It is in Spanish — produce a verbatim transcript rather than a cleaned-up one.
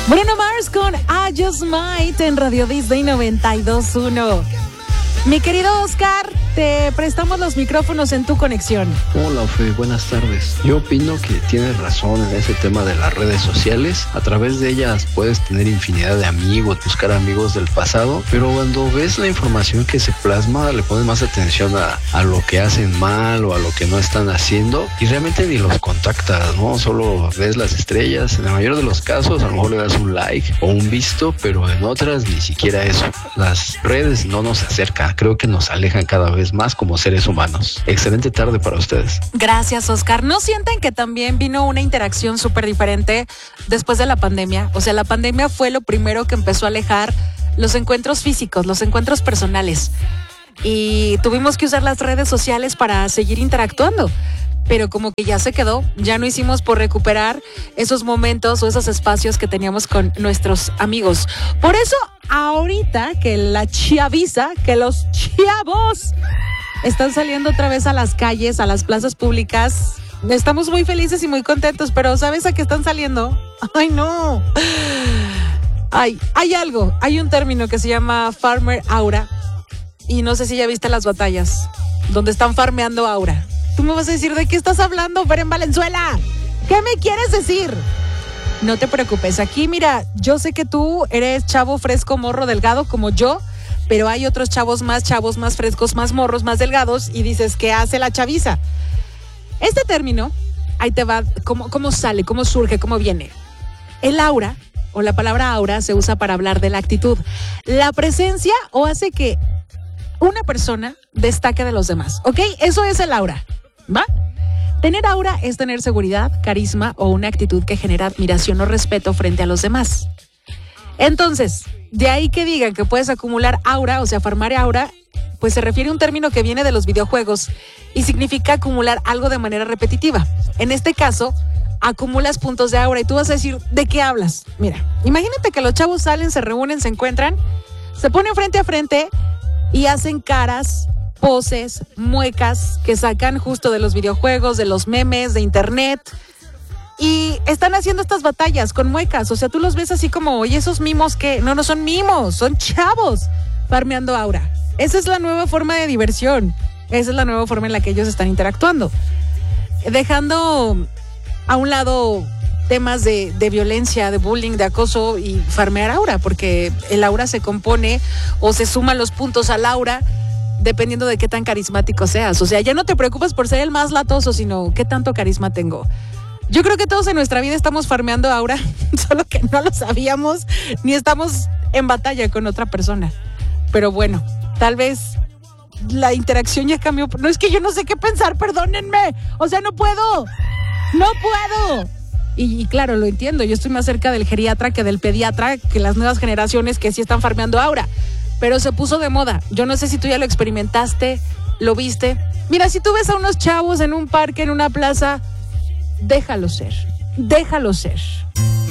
Bruno Mars con I Just Might en Radio Disney noventa y dos punto uno. Mi querido Oscar, te prestamos los micrófonos en tu conexión. Hola, Fe, buenas tardes. Yo opino que tienes razón en ese tema de las redes sociales. A través de ellas puedes tener infinidad de amigos, buscar amigos del pasado, pero cuando ves la información que se plasma, le pones más atención a, a lo que hacen mal o a lo que no están haciendo y realmente ni los contactas, ¿no? Solo ves las estrellas. En la mayoría de los casos, a lo mejor le das un like o un visto, pero en otras ni siquiera eso. Las redes no nos acercan, creo que nos alejan cada vez más como seres humanos. Excelente tarde para ustedes. Gracias, Oscar. ¿No sienten que también vino una interacción súper diferente después de la pandemia? O sea, la pandemia fue lo primero que empezó a alejar los encuentros físicos, los encuentros personales. Y tuvimos que usar las redes sociales para seguir interactuando. Pero como que ya se quedó, ya no hicimos por recuperar esos momentos o esos espacios que teníamos con nuestros amigos. Por eso, ahorita que la chaviza, que los chavos están saliendo otra vez a las calles, a las plazas públicas, estamos muy felices y muy contentos, pero ¿sabes a qué están saliendo? ¡Ay, no! Ay, hay algo, hay un término que se llama Farmer Aura, y no sé si ya viste las batallas, donde están farmeando aura. Tú me vas a decir, ¿de qué estás hablando, Beren Valenzuela? ¿Qué me quieres decir? No te preocupes, aquí mira, yo sé que tú eres chavo fresco, morro, delgado como yo, pero hay otros chavos más chavos, más frescos, más morros, más delgados, y dices, ¿qué hace la chaviza? Este término, ahí te va, ¿cómo, cómo sale, cómo surge, cómo viene? El aura, o la palabra aura, se usa para hablar de la actitud, la presencia o hace que una persona destaque de los demás, ¿ok? Eso es el aura, ¿va? Tener aura es tener seguridad, carisma o una actitud que genera admiración o respeto frente a los demás. Entonces, de ahí que digan que puedes acumular aura, o sea, farmar aura, pues se refiere a un término que viene de los videojuegos y significa acumular algo de manera repetitiva. En este caso, acumulas puntos de aura y tú vas a decir, ¿de qué hablas? Mira, imagínate que los chavos salen, se reúnen, se encuentran, se ponen frente a frente y hacen caras, poses, muecas que sacan justo de los videojuegos, de los memes, de internet. Y están haciendo estas batallas con muecas. O sea, tú los ves así como, oye, esos mimos que no, no son mimos, son chavos farmeando aura. Esa es la nueva forma de diversión. Esa es la nueva forma en la que ellos están interactuando. Dejando a un lado temas de, de violencia, de bullying, de acoso y farmear aura, porque el aura se compone o se suman los puntos al aura dependiendo de qué tan carismático seas. O sea, ya no te preocupes por ser el más latoso, sino qué tanto carisma tengo. Yo creo que todos en nuestra vida estamos farmeando aura, solo que no lo sabíamos, ni estamos en batalla con otra persona. Pero bueno, tal vez la interacción ya cambió. No, es que yo no sé qué pensar, perdónenme. O sea, no puedo, no puedo. Y, y claro, lo entiendo, yo estoy más cerca del geriatra que del pediatra, que las nuevas generaciones que sí están farmeando aura. Pero se puso de moda. Yo no sé si tú ya lo experimentaste, lo viste. Mira, si tú ves a unos chavos en un parque, en una plaza, déjalo ser, déjalo ser.